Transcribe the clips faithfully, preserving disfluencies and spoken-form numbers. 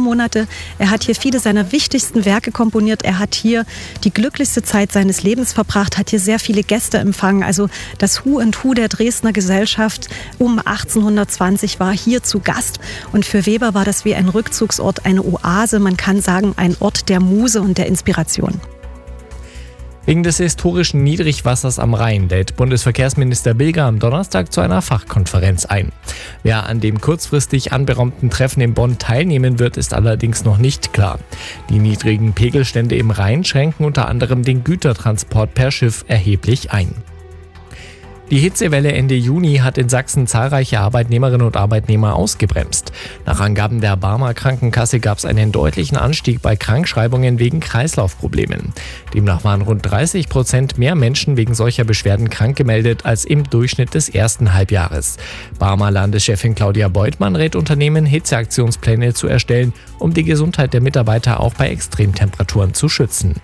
Sommermonate. Er hat hier viele seiner wichtigsten Werke komponiert. Er hat hier die glücklichste Zeit seines Lebens verbracht, hat hier sehr viele Gäste empfangen. Also das Who and Who der Dresdner Gesellschaft um achtzehnhundertzwanzig war hier zu Gast. Und für Weber war das wie ein Rückzugsort, eine Oase. Man kann sagen, ein Ort der Muse und der Inspiration. Wegen des historischen Niedrigwassers am Rhein lädt Bundesverkehrsminister Bilger am Donnerstag zu einer Fachkonferenz ein. Wer an dem kurzfristig anberaumten Treffen in Bonn teilnehmen wird, ist allerdings noch nicht klar. Die niedrigen Pegelstände im Rhein schränken unter anderem den Gütertransport per Schiff erheblich ein. Die Hitzewelle Ende Juni hat in Sachsen zahlreiche Arbeitnehmerinnen und Arbeitnehmer ausgebremst. Nach Angaben der Barmer Krankenkasse gab es einen deutlichen Anstieg bei Krankschreibungen wegen Kreislaufproblemen. Demnach waren rund dreißig Prozent mehr Menschen wegen solcher Beschwerden krank gemeldet als im Durchschnitt des ersten Halbjahres. Barmer Landeschefin Claudia Beutmann rät Unternehmen, Hitzeaktionspläne zu erstellen, um die Gesundheit der Mitarbeiter auch bei Extremtemperaturen zu schützen.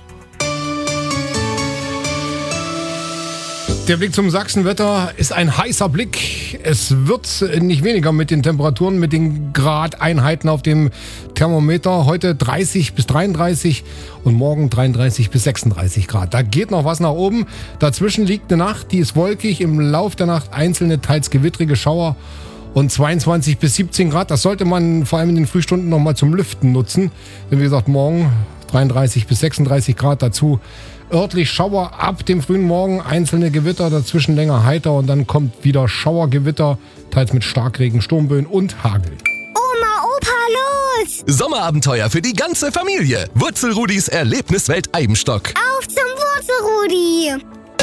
Der Blick zum Sachsenwetter ist ein heißer Blick. Es wird nicht weniger mit den Temperaturen, mit den Gradeinheiten auf dem Thermometer. Heute dreißig bis dreiunddreißig und morgen dreiunddreißig bis sechsunddreißig Grad. Da geht noch was nach oben. Dazwischen liegt eine Nacht, die ist wolkig. Im Lauf der Nacht einzelne, teils gewittrige Schauer und zweiundzwanzig bis siebzehn Grad. Das sollte man vor allem in den Frühstunden noch mal zum Lüften nutzen. Denn wie gesagt, morgen dreiunddreißig bis sechsunddreißig Grad, dazu örtlich Schauer ab dem frühen Morgen, einzelne Gewitter, dazwischen länger heiter und dann kommt wieder Schauergewitter, teils mit Starkregen, Sturmböen und Hagel. Oma, Opa, los! Sommerabenteuer für die ganze Familie. Wurzelrudis Erlebniswelt Eibenstock. Auf zum Wurzelrudi!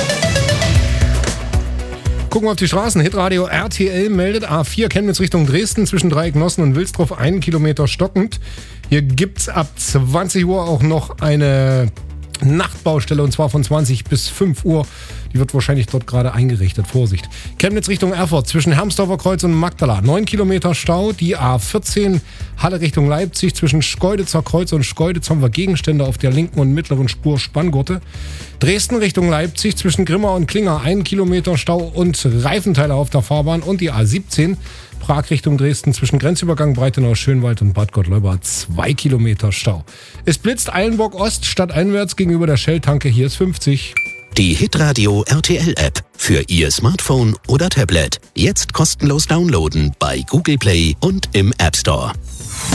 Gucken wir auf die Straßen. Hitradio R T L meldet A vier Chemnitz Richtung Dresden zwischen Dreiecknossen und Wilsdorf einen Kilometer stockend. Hier gibt's ab zwanzig Uhr auch noch eine Nachtbaustelle und zwar von zwanzig bis fünf Uhr. Die wird wahrscheinlich dort gerade eingerichtet. Vorsicht. Chemnitz Richtung Erfurt zwischen Hermsdorfer Kreuz und Magdala. neun Kilometer Stau. Die A vierzehn Halle Richtung Leipzig zwischen Schkeuditzer Kreuz und Schkeuditz haben wir Gegenstände auf der linken und mittleren Spur Spanngurte. Dresden Richtung Leipzig zwischen Grimma und Klinger ein Kilometer Stau und Reifenteile auf der Fahrbahn. Und die A siebzehn Prag Richtung Dresden zwischen Grenzübergang Breitenau, Schönwald und Bad Gottleuba zwei Kilometer Stau. Es blitzt Eilenburg Ost stadteinwärts gegenüber der Shell-Tanke. Hier ist fünfzig. Die Hitradio R T L App für Ihr Smartphone oder Tablet. Jetzt kostenlos downloaden bei Google Play und im App Store.